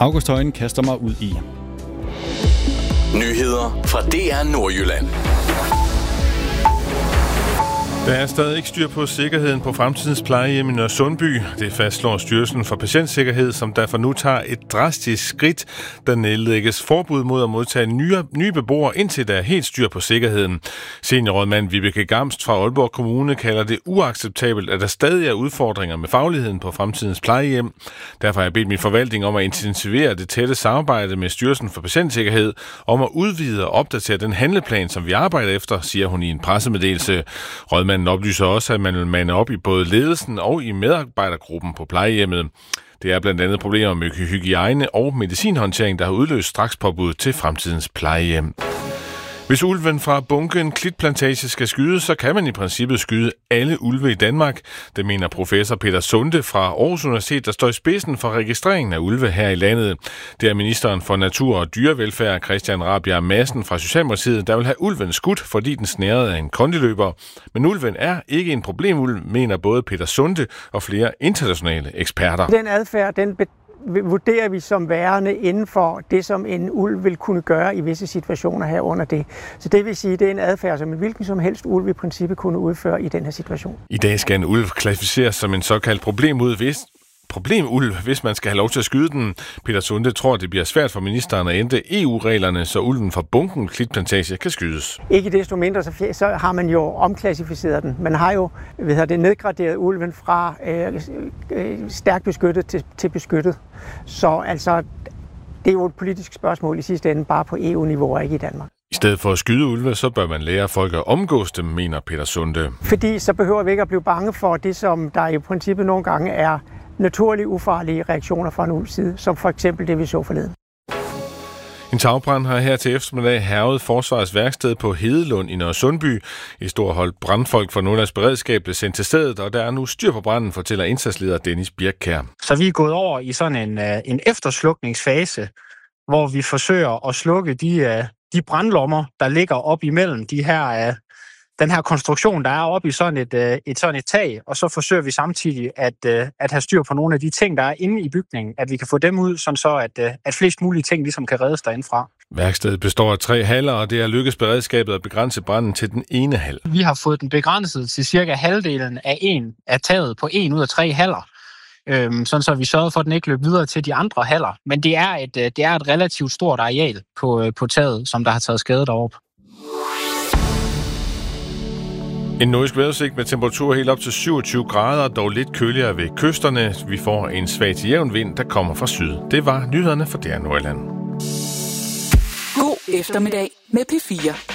August Højen kaster mig ud i. Nyheder fra DR Nordjylland. Der er stadig ikke styr på sikkerheden på fremtidens plejehjem i Nørresundby. Det fastslår Styrelsen for Patientsikkerhed, som derfor nu tager et drastisk skridt. Der nedlægges forbud mod at modtage nye beboere, indtil der er helt styr på sikkerheden. Seniorrådmand Vibeke Gamst fra Aalborg Kommune kalder det uacceptabelt, at der stadig er udfordringer med fagligheden på fremtidens plejehjem. Derfor har jeg bedt min forvaltning om at intensivere det tætte samarbejde med Styrelsen for Patientsikkerhed om at udvide og opdatere den handleplan, som vi arbejder efter, siger hun i en pressemeddelelse. Rådmanden oplyser også, at man vil mande op i både ledelsen og i medarbejdergruppen på plejehjemmet. Det er blandt andet problemer med hygiejne og medicinhåndtering, der har udløst strakspåbud til fremtidens plejehjem. Hvis ulven fra bunken Klitplantage skal skydes, så kan man i princippet skyde alle ulve i Danmark. Det mener professor Peter Sunde fra Aarhus Universitet, der står i spidsen for registreringen af ulve her i landet. Det er ministeren for Natur og Dyrevelfærd, Christian Rabjerg Madsen fra Socialdemokratiet, der vil have ulven skudt, fordi den snærede af en kondiløber. Men ulven er ikke en problemulv, mener både Peter Sunde og flere internationale eksperter. Den adfærd, den vurderer vi som værende inden for det, som en ulv vil kunne gøre i visse situationer herunder det. Så det vil sige, at det er en adfærd, som en hvilken som helst ulv i princippet kunne udføre i den her situation. I dag skal en ulv klassificeres som en såkaldt problemulv, hvis man skal have lov til at skyde den. Peter Sunde tror, det bliver svært for ministeren at ændre EU-reglerne, så ulven fra bunken Klitplantage kan skydes. Ikke desto mindre, så har man jo omklassificeret den. Man har jo nedgraderet ulven fra stærkt beskyttet til beskyttet. Så altså, det er jo et politisk spørgsmål i sidste ende, bare på EU-niveau og ikke i Danmark. I stedet for at skyde ulve, så bør man lære folk at omgås dem, mener Peter Sunde. Fordi så behøver vi ikke at blive bange for det, som der i princippet nogle gange er naturlige, ufarlige reaktioner fra en ulvs side, som for eksempel det, vi så forleden. En tagbrand har her til eftermiddag hærget Forsvarets værksted på Hedelund i Nørresundby. Et stort hold brandfolk fra Nordlands Beredskab blev sendt til stedet, og der er nu styr på branden, fortæller indsatsleder Dennis Birkkjær. Så vi er gået over i sådan en efterslukningsfase, hvor vi forsøger at slukke de brandlommer, der ligger op imellem den her konstruktion, der er oppe i sådan et tag, og så forsøger vi samtidig at have styr på nogle af de ting, der er inde i bygningen, at vi kan få dem ud, sådan så at flest mulige ting ligesom kan reddes derindefra. Værkstedet består af 3 haller, og det er lykkedes beredskabet at begrænse branden til den ene hal. Vi har fået den begrænset til cirka halvdelen af taget på 1 ud af 3 haller, sådan så vi sørgede for, at den ikke løb videre til de andre haller. Men det er et relativt stort areal på taget, som der har taget skade deroppe. En nordisk vejrudsigt med temperatur helt op til 27 grader, dog lidt køligere ved kysterne. Vi får en svag til jævn vind, der kommer fra syd. Det var nyhederne for DR Nordjylland. God eftermiddag med P4.